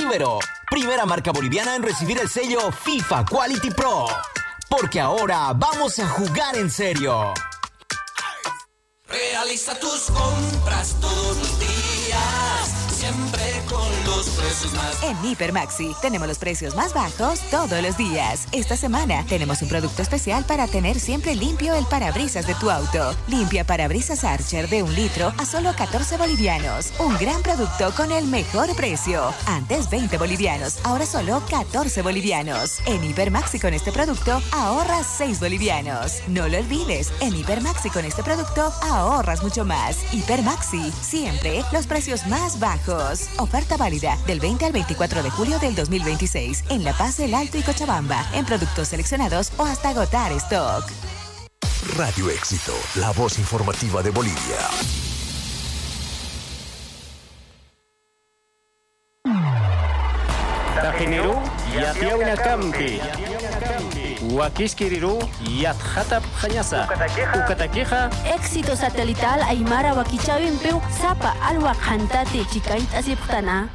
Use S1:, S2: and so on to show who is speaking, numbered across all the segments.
S1: Ibero, primera marca boliviana en recibir el sello FIFA Quality Pro. Porque ahora vamos a jugar en serio.
S2: Realiza tus compras todos los días, siempre con los precios más.
S3: En Hipermaxi tenemos los precios más bajos todos los días. Esta semana tenemos un producto especial para tener siempre limpio el parabrisas de tu auto. Limpia parabrisas Archer de 1 litro a solo 14 bolivianos. Un gran producto con el mejor precio. Antes 20 bolivianos, ahora solo 14 bolivianos. En Hipermaxi con este producto ahorras 6 bolivianos. No lo olvides, en Hipermaxi con este producto ahorras mucho más. Hipermaxi, siempre los precios más bajos. Oferta válida del 20 al 24 de julio del 2026 en La Paz, El Alto y Cochabamba, en productos seleccionados o hasta agotar stock.
S4: Radio Éxito, la voz informativa de Bolivia.
S5: Tajineru, Yatiauna Campi. Huaquiskiriru, Yatjatap Jañasa. Ucataqueja.
S6: Éxito satelital Aymara Wakichawimpiu, Zapa Alwak Hantate, Chicait Asiptana.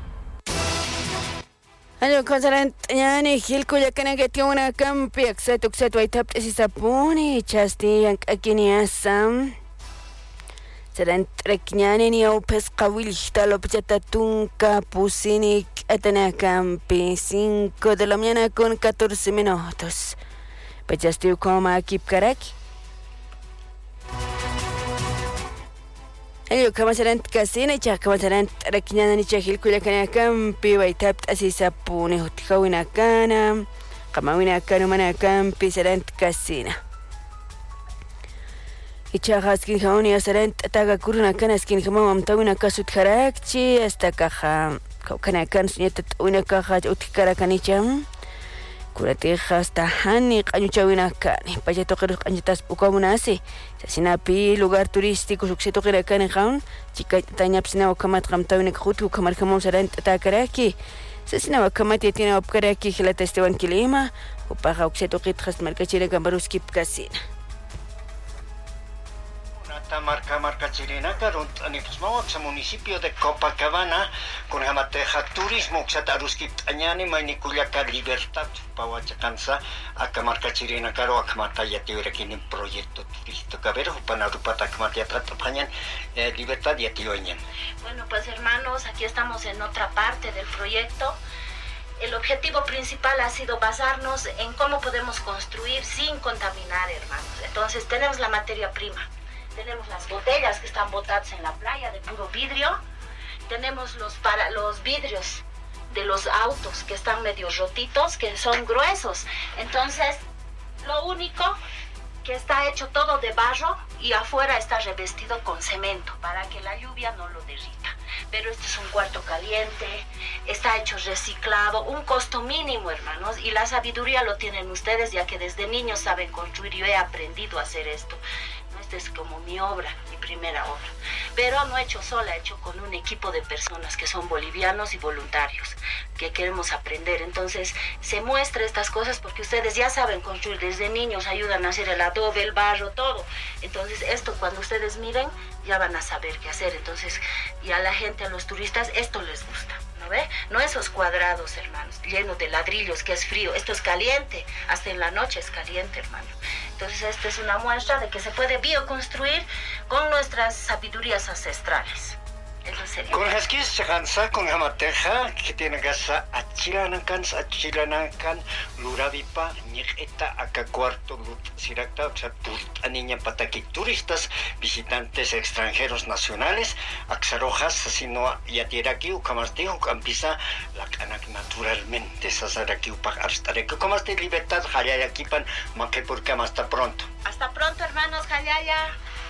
S7: Allo konsalant yani hilku yakana getiona campi aksetu aitap isapuni chasti akiniasam. Serán trekñani ni au pescawilista lo pichatatunca pusini atana campi 5 de la mañana con 14 minutos. Pechastiu coma akip karaki. Ello kama serán casina cha kama serán trekñani ni chahil kuya kana campi baitap asisapuni hotkawina kana kama wina kana mana campi serán casina. Ichahaskin jauni asarent taga kuruna kana skin hamam tawina kasut harakchi hasta caja kana kan sunyata tawina caja utikara kanicham kurati hasta hani qañuchawina kani payato qeru qañitas ukamunasi sasinapi lugar turístico suxeto qira kani jaun chika tañapsina wakamat qamtawina khutu kamar hamam sarent takaraki sasina wakamat yatina wapkaraki hilata esteban kilima upaja uxeto qitras markachira gambaruski kasina.
S8: Marca Chirinaca, el municipio de Copacabana, con Jamateja Turismo, Xataruski, Añani, Manicuyaca, Libertad, Pawachacanza, Acamarca Chirinaca, o Acamataya, Teorequín, en proyecto turístico, Cabero, Panarupata, Acamatia, Tratapañan, Libertad y Atioñan.
S9: Bueno, pues hermanos, aquí estamos en otra parte del proyecto. El objetivo principal ha sido basarnos en cómo podemos construir sin contaminar, hermanos. Entonces, tenemos la materia prima. Tenemos las botellas que están botadas en la playa de puro vidrio. Tenemos los vidrios de los autos que están medio rotitos, que son gruesos. Entonces, lo único que está hecho todo de barro y afuera está revestido con cemento para que la lluvia no lo derrita. Pero este es un cuarto caliente, está hecho reciclado, un costo mínimo, hermanos, y la sabiduría lo tienen ustedes, ya que desde niños saben construir. Yo he aprendido a hacer esto. Esta es como mi obra, mi primera obra. Pero no he hecho sola, he hecho con un equipo de personas que son bolivianos y voluntarios, que queremos aprender. Entonces, se muestra estas cosas porque ustedes ya saben construir. Desde niños ayudan a hacer el adobe, el barro, todo. Entonces, esto cuando ustedes miren, ya van a saber qué hacer. Entonces, y a la gente, a los turistas, esto les gusta. ¿No ve? No esos cuadrados, hermanos, llenos de ladrillos, que es frío. Esto es caliente, hasta en la noche es caliente, hermano. Entonces, esta es una muestra de que se puede bioconstruir con nuestras sabidurías ancestrales. Eso sería.
S8: Con Haskis se cansa con Jamateja, que tiene casa achilanakan, Luravipa, Nijeta, acá cuarto, Siracta, o sea, niña pataki, turistas, visitantes extranjeros nacionales, Axarojas, sino Yatiraki, Ucamastijo, Campisa, la canac naturalmente, Sasaraki, Upacarstarek, como de libertad, Hayayakipan, Maquepurcam, hasta pronto.
S9: Hasta pronto, hermanos, Hayaya.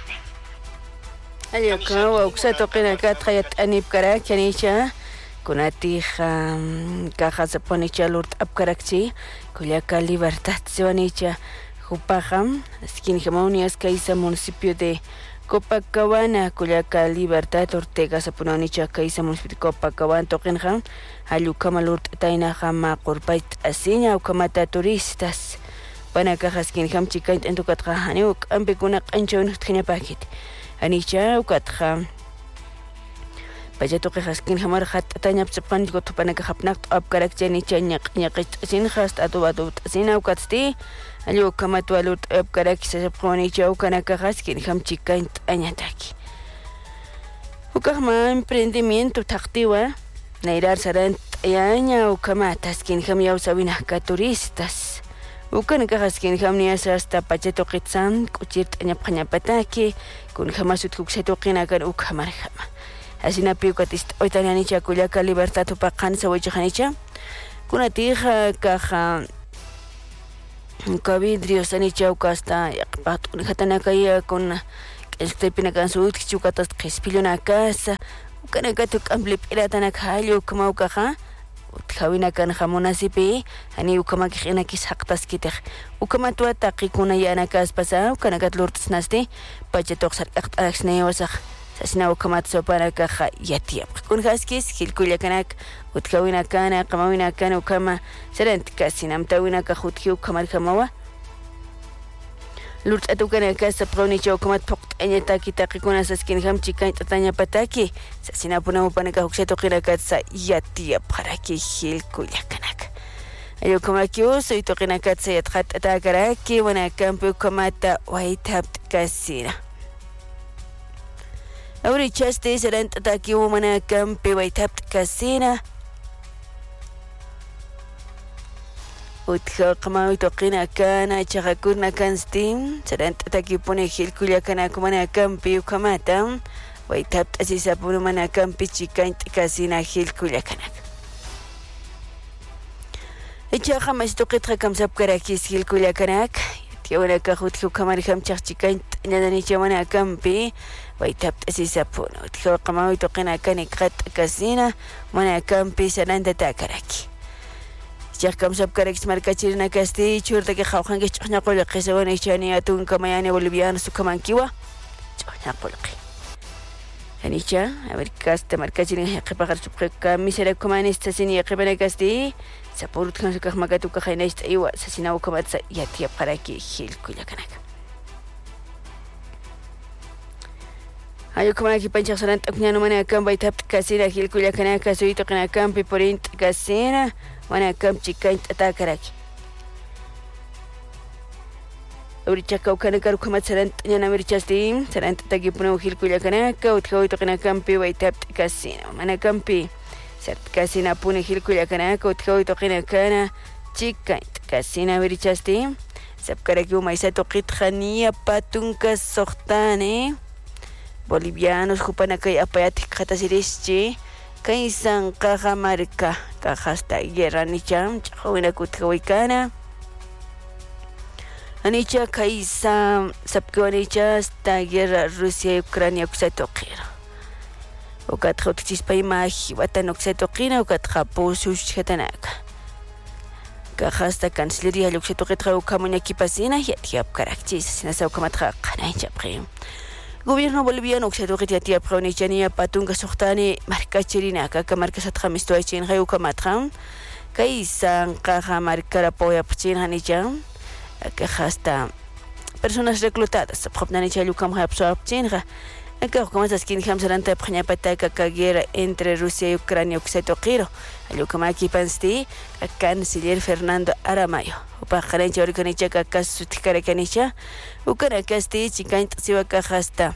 S7: Ayuka uksato qina katkhayat anib karak yanisha kunatija caja se ponicha lurt apkarakchi kuliaka libertad sevanicha jupajam skin hegemonias kaisa municipio de Copacabana kuliaka libertad Ortega se ponicha kaisa municipio de Copacabana toqinjam ayuka malurt taina jama qurpait asinya ukamata turistas pana caja skin ham chikait entukatja haniuk ambikuna qanchon tkina paket Anicha ukatja Payato que haskin hamar hat tanya psepan go tupana ka hapnak ab karakche ni chanya sin hast atubatu sina ukatsti alio kamatu alut ab karak se proni chau kana ka haskin ham chikain anyataki ukama emprendimiento taktiwa nairar saran yaña ukama taskin ham yau sabina ka turistas ukan ka haskin ham ni hasta payato qitsan kuchit anya phanyapataki kun hamasut kukseto qina kan ukamar hama asina piukatis oitanicha kullaka libertad tupaqan sawachanicha kuna tija caja cavidrios anicha ukasta yaqpat hatanakaya con este pinakan sud chukatas qespiluna casa ukana katuk ampli piratana khalio kuma ukaja utkawina kan jamonasipi ani ukama kina kisaqtas kitej ukama tuata qikuna yana kas pasa ukana katlurtas nasti pachetoq sarqaqtaxne wasaq sasina ukamat sopara caja yatiap kun haskis hilkulla kanak utkawina kana qamawina kana ukama serent kasinam tawina ka khutki ukamar kamawa lurt atukana casa proni chokumat poqt anyata kitaqi kuna saskin ham chikan tatanya pataki sasina puna upana ka hukseto qirakat sa yatiap haraki hilkulla kanak ayo kamakio soy toqina katsa yatqat atakaraki wana kampu kamata waitap kasina Ahora chaste serán tataki umana campe waitap kasina. Utha qamawi toqina kana chaqakurna kanstin serán tataki pone hilkulla kana kumana campe ukamata waitap asisa purumana campe chikain kasina hilkulla kana. Echa khamas toqitra kamsap karakis hilkulla kana. Tiawna ka khutku kamar kham chaqchikain nadani chamana campe waitap asisapuno tiko qamawi toqina kani qat kasina mana campi sananda takaraki chaqam sab karaki markachirina kasti churta ke khawkhan ke chaqna qol qisawana chani atun kamayani boliviano sukamankiwa chaqna qolqi anicha a ver kasta markachirina qipagar subqa misera komanista sini qibana kasti sapurut kan sukah magatu ka khainais iwa sasina ukamatsa yatia qaraki hilkulla kanaka Ayo kemana kita panjang saran taknya mana akan baitap kasina hilkulla kana kasui to kana kan piporint kasina mana akan chikan atakaraki Uricha kau kana karu kamat saran tanya namir chastim saran tagi puna hilkulla kana kau to kana kan pi baitap kasina mana kan pi sat kasina puna hilkulla kana kau to kana chikan kasina urichastim sab karaki umaisa to qitkhania patunka sohtane Bolivianos jupana kay apayat khatasirischi kay san qahamarka kahasta guerra nicham chawina kutkawikana anicha kay san sapkwanicha sta guerra Rusia Ucrania kusatoqira ukat khotchis paymahi watan uksatoqina ukat khapusush khatanaka kahasta kancelería luksatoqitra ukamunya kipasina yatiap karakchis sinasa ukamatra qanaycha prim Gobierno boliviano que se toque tiatia pronichania patunga sohtani markachirina ka markasat khamisto achin hayu kamatram kaisan qaha markara poya pchin hanichan ka hasta personas reclutadas propnani chalu kam hapso pchin ha ka komasas kin hamsaranta phnya pataka ka guerra entre Rusia y Ucrania que se toquiro alu kamaki pansti canciller Fernando Aramayo upa kharencha orikanicha ka kasutikara kanicha ukara kasti chikan siwa ka hasta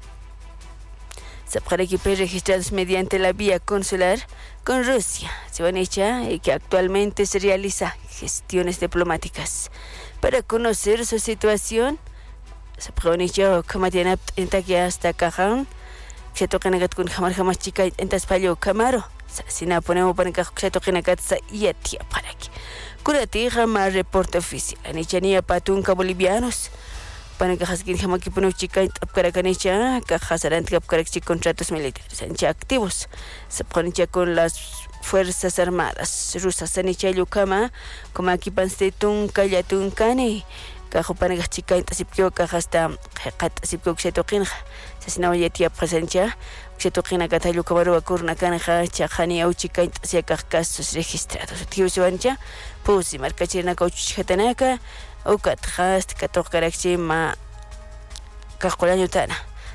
S7: para que registrados mediante la vía consular con Rusia, Sivanicha, y que actualmente se realiza gestiones diplomáticas para conocer su situación. Se pronicha como tiene en taquia hasta Caján, se tocan a con jamás jamás chica en Taspallo Camaro, si no ponemos para que se toquen a Gatsa y a tía para aquí. Curati jamás reporte oficial, Anichania patunca bolivianos. Para que haskin jamás que pone chica para canicha que hasaran que para contratos militares ancha activos se ponicha con las fuerzas armadas rusas anicha yukama como aquí panstetun kallatun kani que para que chica intasipio que hasta qat sipio que se toqin se sina yatia presencia que se toqina que talu kabaru kurna kanja chajani au chica intasia casos registrados tío se vancha pues si marca china coach hatanaka ukat khast katok karakchi ma kakulaño tana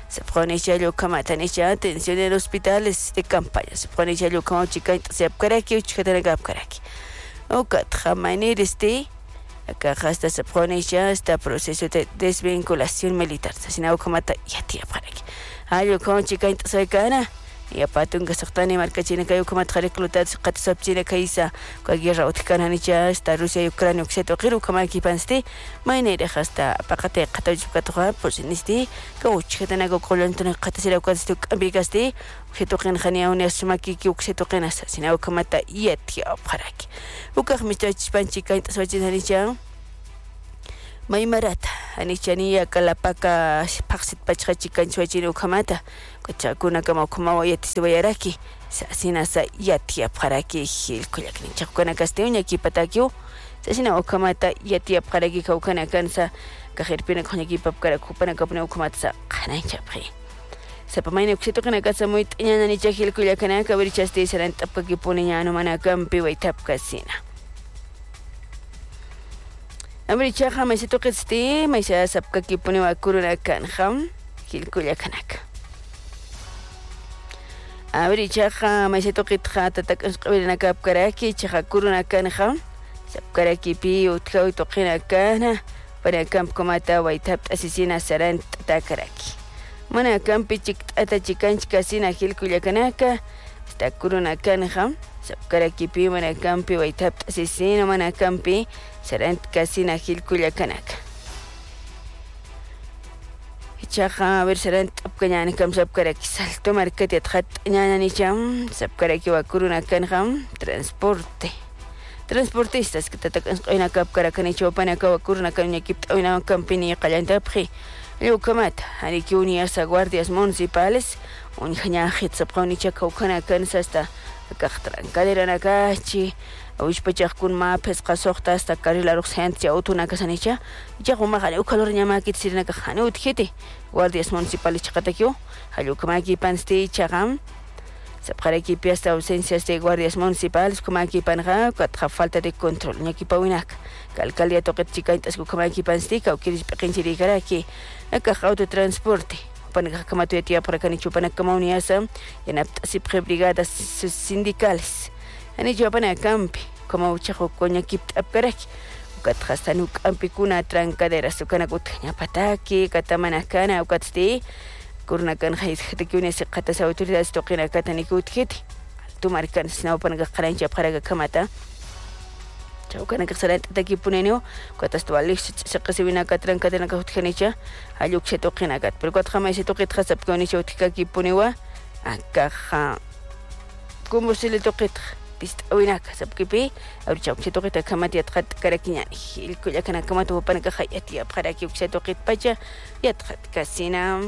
S7: se pone ya lo kamata ni ya atención en hospitales de campaña se pone ya lo como chica se apkaraki o chica de apkaraki o katjamaner acá hasta se pone ya este proceso de desvinculación militar así no kamata ya tía apkaraki algo como chica se cara y apatunga saqtani markachina kayo kamata reclutar qatsapchina kaisa ka guerra utkana ni ya esta Rusia y Ucrania que se toqiru kamaki panste mainere hasta paqate qatawchukatqa pues nisti kawchhetana go qolantuna qatasira qastu ambigasti que toqen khania unia sumaki que se toqen asasina kamata yeti apharaki ukaq michachpanchi kaita sawchina ni ya Maimarata, anichania kalapaka paksit pachachika chwachino kamata, kochakuna kama kumawa yati wayaraki, sasina sa yati apharaki hil kuyak ni chakuna kasteña kipatakyo, sasina okamata yati apharaki kaukana kansa, kajerpina konyaki papkara kupana kapuna ukamata sa kananchapri. Sapamaina kusitokana kasa muito nyana ni chahil kuyakana kabirichaste saran tapka kipuni nyano mana kampi wai tapka sina. Amricha ha maisito qesti maisa sapka kipuni wa kuruna kan kham kilkuya kanak Amricha ha maisito qitha tatak qawilna kap karaki chaha kuruna kan kham sapkara kipi utkaw toqina kana para kamp komata wa itap asisina saran takaraki mana kampi chik ata chikanch kasina kilkuya kanaka sta kuruna kan kham sapkara kipi mana kampi wa itap asisina mana kampi Serent kasina hilkuya kanaka. Chaha ver serent apkanyani kam sapkaraki salto market yathat nyani cham sapkaraki wa kuruna kanham transporte. Transportistas que tatakan ina kapkarakani chopana ka wa kuruna kanyaki ina company qalanta phi. Lo kamat ani que unirse a guardias municipales un hanyahit sapqani chakawkana kansasta kaxtrankadera nakachi Ushpachak kun ma pesca soxta hasta carrila roxente autona casanicha ya goma gane ukalor nyama kit sirna ka khane utkete guardias municipales chaqatakyo halukmaki panste chagam sapqaraki piasta ausencias de guardias municipales kumaki panga katja falta de control nyaki pawinak alcaldía toqet chikaitas kumaki panste ka ukiris peqinchiri karaki aka autotransporte panga kamatuetia para kanichu pana comunidad en así brigadas sindicales Ani jawabana kampi como uchajo konya kip apkaraki ukatkhastanu kampi kuna trancadera sukana kutnya pataki katamana kana ukatsti kurna kan khayt khatikyune siqata sa autoridades toqina katani kutkiti tumar kan snaw panaga qarancha qaraga kamata chawkana qsalat takipunenio katastualis siqasibina katrancadera kutkanicha ayuk toqina kat pero katkhama ese toqit khasab koni chawtikaki punewa akaja como se le toqit Oinak, sabkipi, ahorita que toque te kamati atrat karakiñani, el cuya kana kamatu para que hayati para que se toque pacha y atrat casina.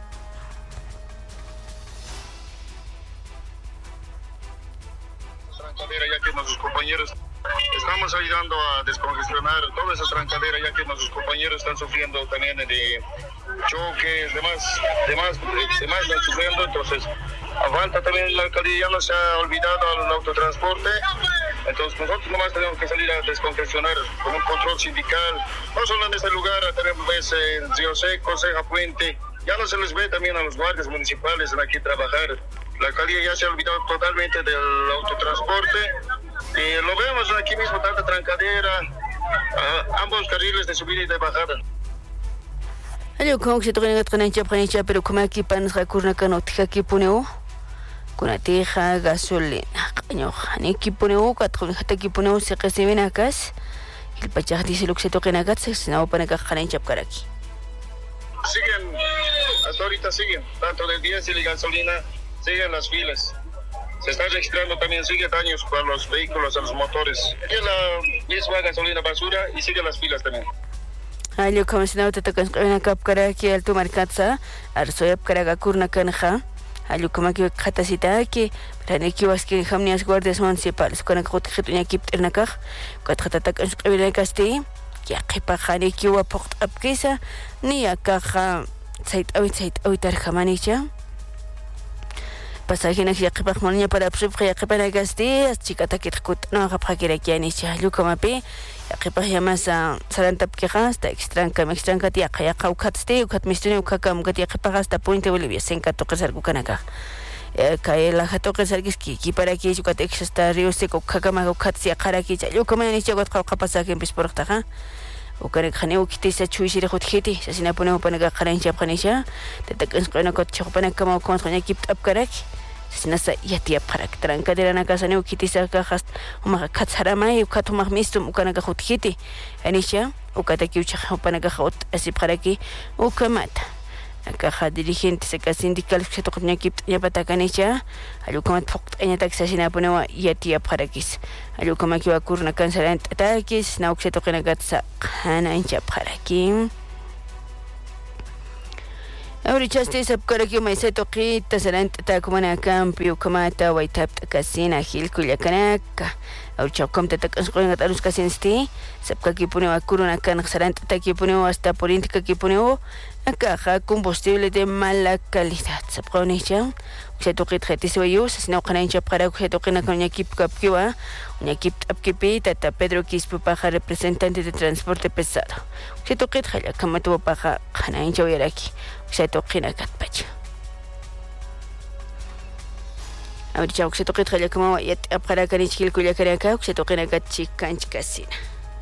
S10: Trancadera ya que nuestros compañeros estamos ayudando a descongestionar toda esa trancadera ya que nuestros compañeros están sufriendo también de choques, demás están sufriendo, entonces a falta también la alcaldía ya no se ha olvidado al autotransporte, entonces nosotros nomás tenemos que salir a descongestionar con un control sindical, no solo en este lugar, también ves en Río Seco, Ceja Puente, ya no se les ve también a los guardias municipales en aquí trabajar, la alcaldía ya se ha olvidado totalmente del autotransporte, y lo vemos aquí mismo, tanta trancadera, ambos carriles de subida y de bajada.
S7: Algo como que se toca en pero como aquí panas recurren a noticia que poneo con la teja gasolina caño ni que poneo que poneo se reciben acá el pachaj dice lo que se toca en acá se no para que jalen chapcar aquí
S10: siguen hasta ahorita siguen tanto del diésel y gasolina siguen las filas se está registrando también sigue daños para los vehículos a los motores y la misma gasolina basura y siguen las filas también
S7: Algo como si no te tocas en kapkaraki al tu marcatza, arsoyap karaga kurna kanha, algo como que katasita que para que vas que jamnias guardias municipales con el cotejetuña kip ternakaj, katatatak en casti, ya que pajani que wa port apkisa, ni a caja sait awitar jamanicha. pasajina yaqipa molña para psupqa yaqipa nagastis chikata kitkut no qapqa kianicha lukamapi yaqipa yamasa sarantapkiqa hasta extranka tiaqa yaqa ukhatsti ukhatmistuni ukakam yaqipa hasta Puente Bolivia senka toqesarkukanaka kaela hatoqesarkiski para que chukata hasta Río Seco ukakama ukhatsi yaqaraki lukamani chawatqa qapasakin pisporqtaqa ukarik khane ukitisa chuishire khutkhiti sasina pone upanaga qarancha qanisha tatakasqana kot chaqpana kama kontra equipe apkarak sasina sa yati apkarak trankadera nakasane ukitisa ka khast uma khatsaramai ukatuma mistum ukanaga khutkhiti anisha ukataki uchaqpanaga khot asipqaraki ukamata akaja dirigente seca sindical que se toca una equipo ya para canecha alukamat en taxación aponewa yati apharakis alukama que va kurna cancelar ataques na que se toca na gatsa hana incha apharaki ahora chaste sab karaki mai se toqi tasalant ta kumana campio kamata waitap kasina hil kulyakanaka au chakom te takasqoin atarus kasinsti sabka que pone kurna kan xarant ta que pone hasta política que pone akaja combustible de mala calidad sabqonicha se toqi tretisiwayus sino qanaincha para que toqina con equipo kapkiwa un equipo apkipi tata Pedro Quispe paja representante de transporte pesado se toqi khaya kamatu paja qanaincha yaraki se toqina katpacha ahorita se toqi khaya kama yat para kanichil kuyakaraka se toqina katchi kanchkasina.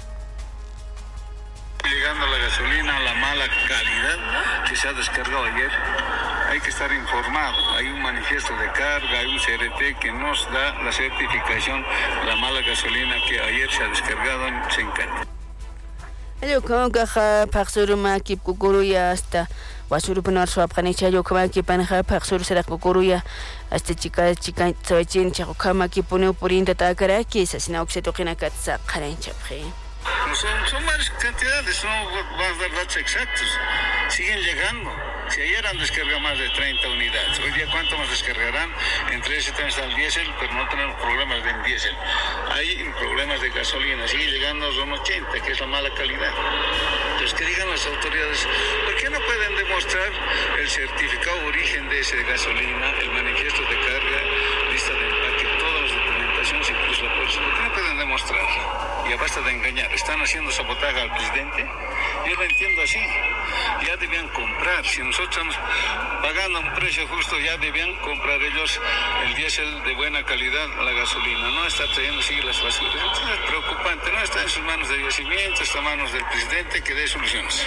S10: Llegando la gasolina, la mala calidad que se ha descargado ayer, hay que estar informado. Hay un manifiesto de carga, hay un CRT que nos da la certificación de la mala gasolina que ayer se ha descargado en Sencate.
S7: Yo como que paxuruma kip kukuruya hasta wasurupunar su apanicha yo como que panja paxur será kukuruya hasta chica sabachin chakama que pone por inta takaraki asina que se toquen katsa karancha pre.
S10: Son varias cantidades, no van a dar datos exactos. Siguen llegando. Si ayer han descargado más de 30 unidades, hoy día ¿cuánto más descargarán? Entre ese también está el diésel, pero no tenemos problemas de diésel. Hay problemas de gasolina, sigue llegando a son 80, que es la mala calidad. Entonces, que digan las autoridades, ¿por qué no pueden demostrar el certificado de origen de ese de gasolina, el manifiesto de carga, lista de empaque, todas las documentaciones, incluso la policía? ¿Por qué no pueden demostrarlo? Ya basta de engañar. Están haciendo sabotaje al presidente. Yo lo entiendo así. Ya debían comprar. Si nosotros estamos pagando un precio justo, ya debían comprar ellos el diésel de buena calidad, la gasolina. No está trayendo así las basuras. Entonces es preocupante. No está en sus manos de yacimiento, está en manos del presidente que dé soluciones.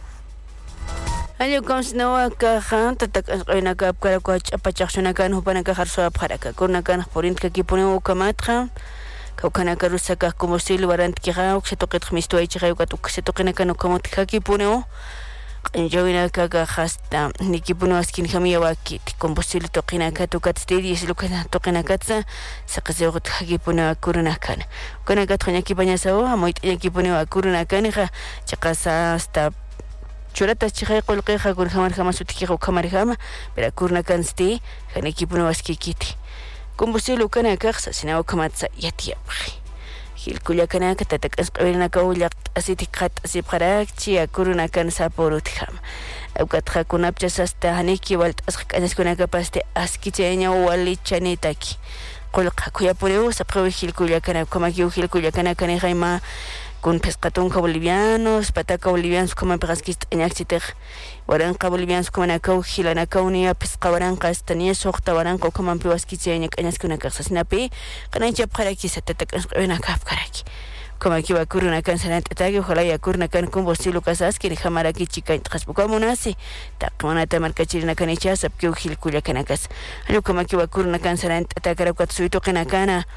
S7: Ayo kamsnawa kahan tatak ina kap kara ko apachakshuna kan hupana ka harso apharaka kurna kan porint ka kipone o kamatra kaukana karusa ka combustible warant kiha se toqet khmisto ay chiha ka se toqena kan komot ka kipone o enjoyina ka hasta ni kipone askin khamiya waki combustible toqina ka to kat stedi es lokana toqina katsa se qazero ka kipone kurna kan kana ka tkhanya kipanya sao amoit kipone kurna kan kha chaqasa hasta churata chihay qolqiqa kun hamar hamas utkiqa kamar hama pero kurna kansti kan equipo no askikiti combustible kana kaxa sina kamatsa yatiapri hil kuya kana katatak asqawina kawlaq asitiqat asipqarakchi kurna kan saporut ham awqatqa kunapchas hasta haniki walt asqanas kuna kapaste askicheña wali chanitaki qolqa kuya pureu sapqawi hil kuya kana kamaki hil kuya kana kana haima con pescatonca bolivianos, pataca bolivianos como pesquist eñaxiter, waranca bolivianos como nacau gilanacaunia, pesca waranca estania soxta waranca como ampiwasquite eñacañas con una casa snapi, canancha para aquí se te una cap caraki. Como aquí va a ocurrir una cancelante ataque, ojalá y ocurra una can combustible casas que deja maraqui chica en traspucamo nace, tacmana tamarcachirina canicha, sapque ugil cuya canacas. Algo como aquí va a ocurrir una cancelante ataque a cuatsuito canacana.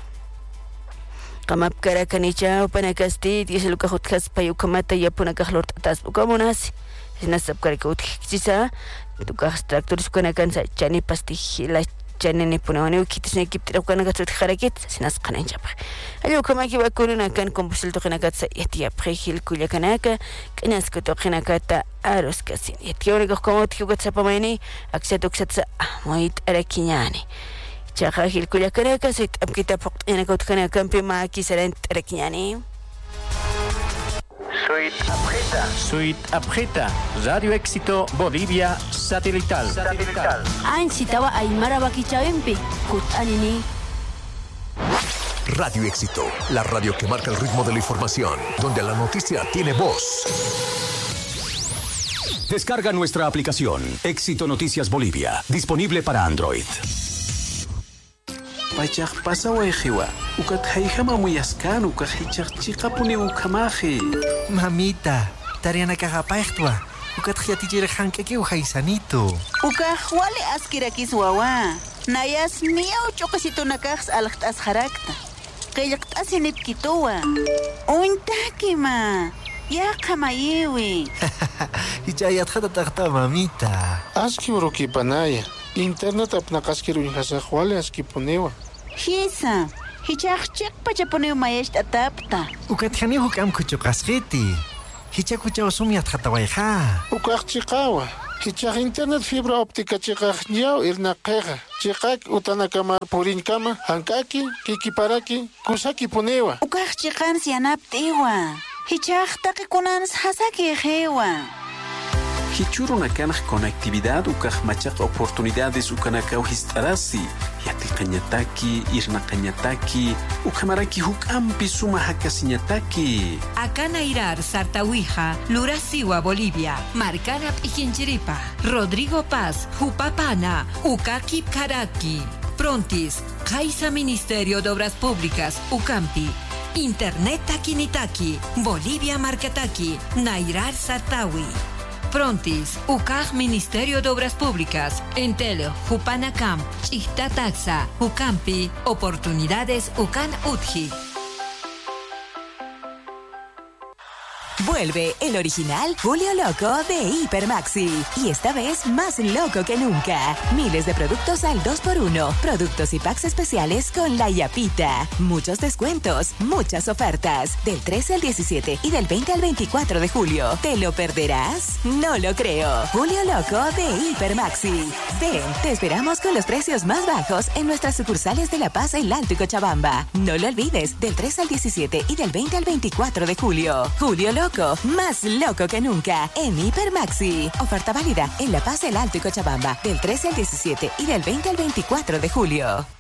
S7: Kamap kara kanicha upana kasti diesel ka hotkas payu kamata yapuna ka hlort atas bukamonas sinasab kara ka utkisa tuka tractores kana kansa chani pasti la chani ne punone ukitis ne kiptira kana ka harakit sinas kana chapa ayo kama ki bakuruna kan combustible to kana katsa yatia prehil kulya kana ka kanas ka to kana kata aros kasin yatiore ka komot ki katsa pamaini akseto ksatsa moit arakinyani Chahil kuya kareka sit apkita pok ina kaut kana kampi ma ki serent reknyani
S5: Suite Abjeta, Radio Éxito Bolivia Satelital.
S6: Anchitawa Aymara Bakichawimpi, Kutanini.
S4: Radio Éxito, la radio que marca el ritmo de la información, donde la noticia tiene voz.
S11: Descarga nuestra aplicación Éxito Noticias Bolivia, disponible para Android.
S12: Pachak pasaway jiwa, ukat haijama muyaskan, ukat hichak chikapuni ukamaji.
S13: Mamita, tariana kagapaichtwa, ukat hiatijere hankeke uhaisanito.
S14: Ukah wale askirakis wawa, nayas miau chokasito nakaks alaktas harakta. Kayak asinip kitoa. Uintaki ma. Ya kamayewi.
S13: Hichayat hata takta mamita.
S15: Aski uruki panaya. Internet apnakaskiru inhasahwale aski ponewa.
S14: Hisa. Hichak pachaponeo mayesh atapta.
S13: Ukathani hukam kuchokasgiti. Hichakucha sumiat hatawaiha.
S15: Ukachikawa. Hichak internet fibra óptica chikak nyao irnaqeja. Chikak utanakamar purinkama hankaki kikiparaki kusaki ponewa.
S14: Ukak chikan sianaptiwa. Hichak takikunans hasaki hewa.
S12: Hichurunakanaj conectividad ukaj machaq oportunidades ukanakaw histarasi yatiqañataki irnaqañataki ukamaraki hukampi suma hakasiñataki.
S16: Akanairar Sartawija, Lurasiwa Bolivia, Marcana Pijinchiripa, Rodrigo Paz, Jupapana, Ukaki Karaki, Prontis, Kaisa Ministerio de Obras Públicas, Ucampi, Internet Takinitaki, Bolivia Marcataki, Nairar Sartawi. Prontis, UCAJ Ministerio de Obras Públicas, Entelo, Jupanacam, Chihtataxa, Ucampi, Oportunidades Ucan Utji.
S3: Vuelve el original Julio Loco de Hipermaxi. Y esta vez más loco que nunca. Miles de productos al 2x1. Productos y packs especiales con la Yapita. Muchos descuentos, muchas ofertas. Del 13 al 17 y del 20 al 24 de julio. ¿Te lo perderás? No lo creo. Julio Loco de Hipermaxi. Ven, te esperamos con los precios más bajos en nuestras sucursales de La Paz, El Alto y Cochabamba. No lo olvides, del 13 al 17 y del 20 al 24 de julio. Julio Loco, más loco que nunca en Hipermaxi. Oferta válida en La Paz, El Alto y Cochabamba del 13 al 17 y del 20 al 24 de julio.